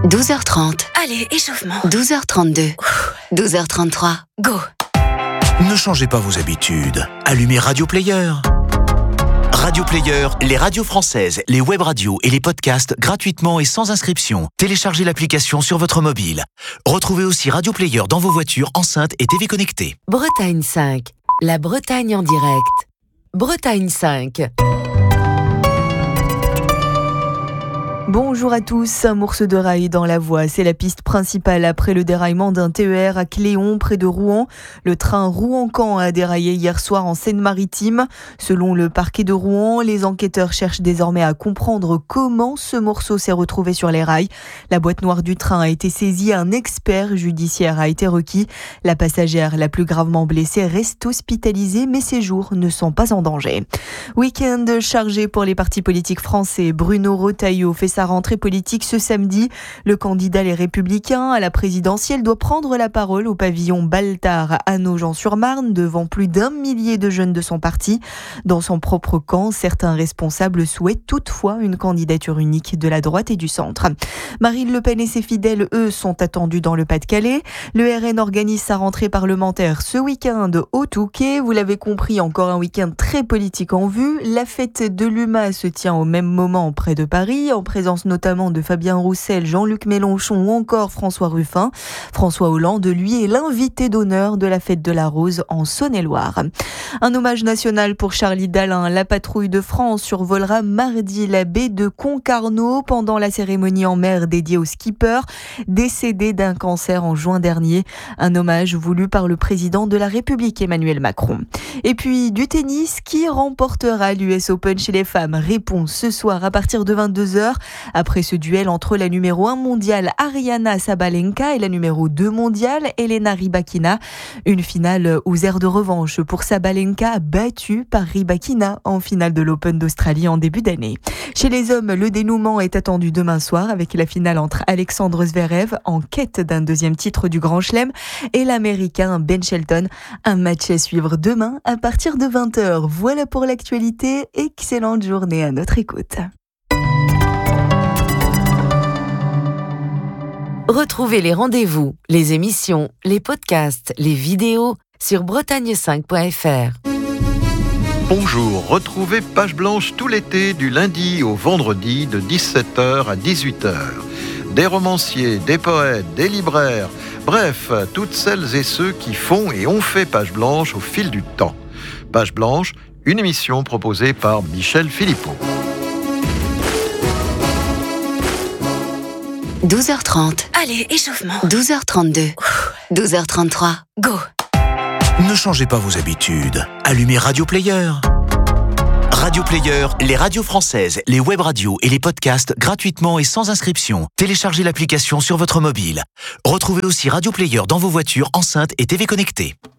12h30. Allez, échauffement. 12h32. 12h33. Go. Ne changez pas vos habitudes. Allumez Radio Player. Radio Player, les radios françaises, les web radios et les podcasts gratuitement et sans inscription. Téléchargez l'application sur votre mobile. Retrouvez aussi Radio Player dans vos voitures, enceintes et TV connectées. Bretagne 5. La Bretagne en direct. Bretagne 5. Bonjour à tous, un morceau de rail dans la voie, c'est la piste principale après le déraillement d'un TER à Cléon, près de Rouen. Le train Rouen-Caen a déraillé hier soir en Seine-Maritime. Selon le parquet de Rouen, les enquêteurs cherchent désormais à comprendre comment ce morceau s'est retrouvé sur les rails. La boîte noire du train a été saisie, un expert judiciaire a été requis. La passagère la plus gravement blessée reste hospitalisée, mais ses jours ne sont pas en danger. Week-end chargé pour les partis politiques français. Bruno Retailleau fait sa rentrée politique ce samedi. Le candidat Les Républicains à la présidentielle doit prendre la parole au pavillon Baltard à Nogent-sur-Marne devant plus d'1 millier de jeunes de son parti. Dans son propre camp, certains responsables souhaitent toutefois une candidature unique de la droite et du centre. Marine Le Pen et ses fidèles, eux, sont attendus dans le Pas-de-Calais. Le RN organise sa rentrée parlementaire ce week-end au Touquet. Vous l'avez compris, encore un week-end très politique en vue. La fête de l'UMA se tient au même moment près de Paris, en présence notamment de Fabien Roussel, Jean-Luc Mélenchon ou encore François Ruffin. François Hollande, lui, est l'invité d'honneur de la fête de la Rose en Saône-et-Loire. Un hommage national pour Charlie Dalin. La patrouille de France survolera mardi la baie de Concarneau pendant la cérémonie en mer dédiée au skipper, décédé d'un cancer en juin dernier. Un hommage voulu par le président de la République, Emmanuel Macron. Et puis du tennis, qui remportera l'US Open chez les femmes? Réponse ce soir à partir de 22h. Après ce duel entre la numéro 1 mondiale Aryna Sabalenka et la numéro 2 mondiale Elena Rybakina. Une finale aux airs de revanche pour Sabalenka, battue par Rybakina en finale de l'Open d'Australie en début d'année. Chez les hommes, le dénouement est attendu demain soir avec la finale entre Alexandre Zverev, en quête d'un deuxième titre du Grand Chelem, et l'Américain Ben Shelton. Un match à suivre demain à partir de 20h. Voilà pour l'actualité. Excellente journée à notre écoute. Retrouvez les rendez-vous, les émissions, les podcasts, les vidéos sur bretagne5.fr. Bonjour, retrouvez Page Blanche tout l'été du lundi au vendredi de 17h à 18h. Des romanciers, des poètes, des libraires, bref, toutes celles et ceux qui font et ont fait Page Blanche au fil du temps. Page Blanche, une émission proposée par Michel Philippot. 12h30. Allez, échauffement. 12h32. 12h33. Go. Ne changez pas vos habitudes. Allumez Radio Player. Radio Player, les radios françaises, les web radios et les podcasts gratuitement et sans inscription. Téléchargez l'application sur votre mobile. Retrouvez aussi Radio Player dans vos voitures, enceintes et TV connectées.